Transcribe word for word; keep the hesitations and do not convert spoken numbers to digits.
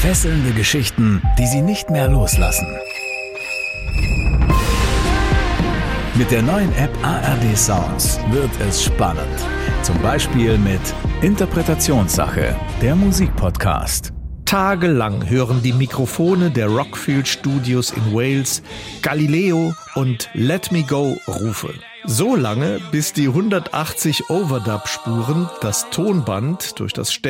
Fesselnde Geschichten, die Sie nicht mehr loslassen. Mit der neuen App A R D Sounds wird es spannend. Zum Beispiel mit Interpretationssache, der Musikpodcast. Tagelang hören die Mikrofone der Rockfield Studios in Wales Galileo und Let Me Go Rufe. So lange, bis die hundertachtzig Overdub-Spuren das Tonband durch das